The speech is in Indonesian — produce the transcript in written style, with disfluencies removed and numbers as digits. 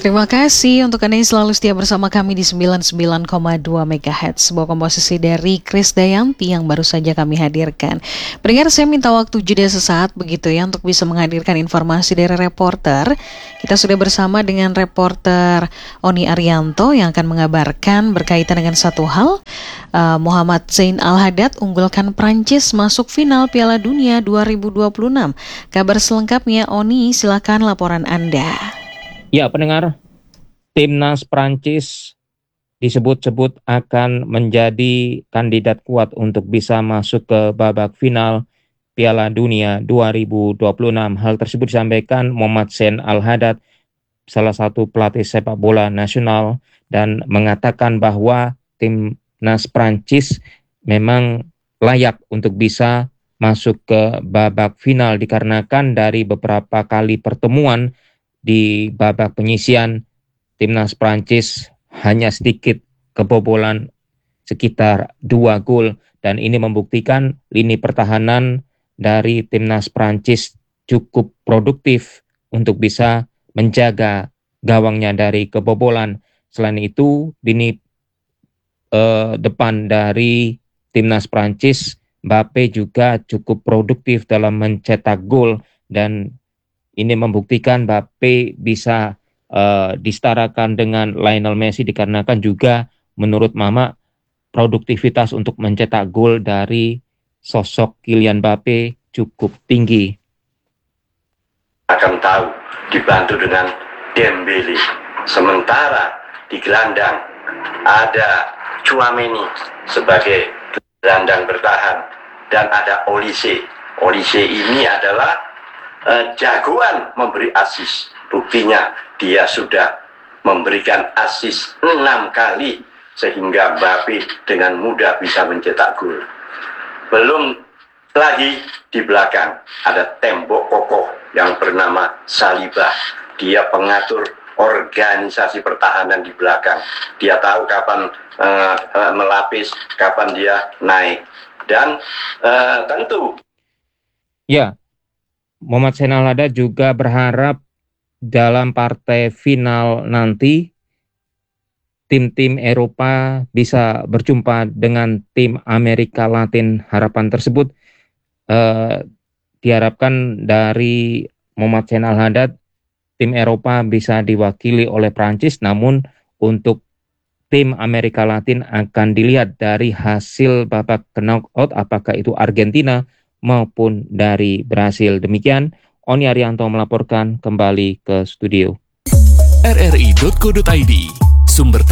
Terima kasih untuk Anda yang selalu setia bersama kami di 99,2 MHz. Sebuah komposisi dari Chris Dayanti yang baru saja kami hadirkan. Pendengar, saya minta waktu jeda sesaat begitu ya untuk bisa menghadirkan informasi dari reporter. Kita sudah bersama dengan reporter Oni Arianto yang akan mengabarkan berkaitan dengan satu hal. Muhammad Zain Al-Haddad unggulkan Prancis masuk final Piala Dunia 2026. Kabar selengkapnya, Oni, silakan laporan Anda. Ya, pendengar, timnas Prancis disebut-sebut akan menjadi kandidat kuat untuk bisa masuk ke babak final Piala Dunia 2026. Hal tersebut disampaikan Muhammad Zain Al-Haddad, salah satu pelatih sepak bola nasional, dan mengatakan bahwa timnas Prancis memang layak untuk bisa masuk ke babak final dikarenakan dari beberapa kali pertemuan di babak penyisian, timnas Prancis hanya sedikit kebobolan sekitar 2 gol, dan ini membuktikan lini pertahanan dari timnas Prancis cukup produktif untuk bisa menjaga gawangnya dari kebobolan. Selain itu, lini depan dari timnas Prancis, Mbappe juga cukup produktif dalam mencetak gol, dan ini membuktikan Mbappe bisa disetarakan dengan Lionel Messi dikarenakan juga menurut Mama produktivitas untuk mencetak gol dari sosok Kylian Mbappe cukup tinggi. Akan tahu dibantu dengan Dembele. Sementara di gelandang ada Tchouaméni sebagai gelandang bertahan dan ada Olise. Olise ini adalah jagoan memberi asis. Buktinya dia sudah memberikan asis 6 kali sehingga Mbappe dengan mudah bisa mencetak gol. Belum lagi di belakang ada tembok kokoh yang bernama Saliba. Dia pengatur organisasi pertahanan di belakang. Dia tahu kapan melapis, kapan dia naik, dan tentu ya, Muhammad Zain Al-Haddad juga berharap dalam partai final nanti tim-tim Eropa bisa berjumpa dengan tim Amerika Latin. Harapan tersebut diharapkan dari Muhammad Zain Al-Haddad, tim Eropa bisa diwakili oleh Prancis, namun untuk tim Amerika Latin akan dilihat dari hasil babak knockout apakah itu Argentina maupun dari Brasil. Demikian, Oni Arianto melaporkan kembali ke studio. rri.co.id, sumber